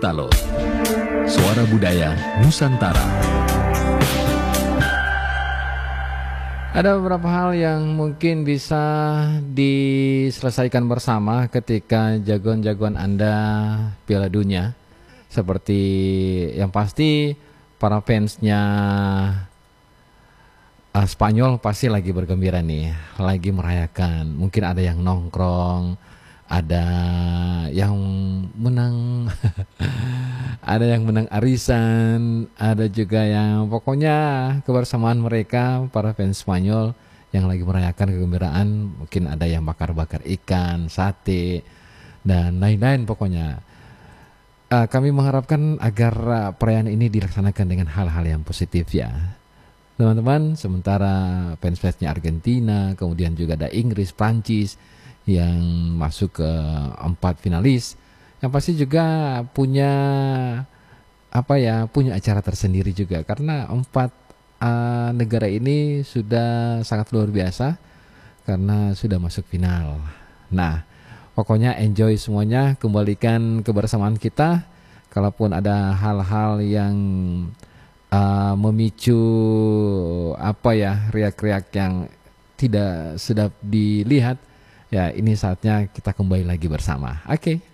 Talo, Suara Budaya Nusantara. Ada beberapa hal yang mungkin bisa diselesaikan bersama ketika jagoan-jagoan Anda Piala Dunia. Seperti yang pasti para fansnya Spanyol pasti lagi bergembira nih, lagi merayakan. Mungkin ada yang nongkrong, ada yang menang ada yang menang arisan, ada juga yang pokoknya kebersamaan mereka para fans Spanyol yang lagi merayakan kegembiraan. Mungkin ada yang bakar-bakar ikan, sate, dan lain-lain pokoknya. Kami mengharapkan agar perayaan ini dilaksanakan dengan hal-hal yang positif ya teman-teman. Sementara fans-fansnya Argentina, kemudian juga ada Inggris, Prancis yang masuk ke 4 finalis, yang pasti juga punya punya acara tersendiri juga, karena 4 negara ini sudah sangat luar biasa karena sudah masuk final. Nah, pokoknya enjoy semuanya, kembalikan kebersamaan kita. Kalaupun ada hal-hal yang memicu riak-riak yang tidak sedap dilihat, ya ini saatnya kita kembali lagi bersama. Oke.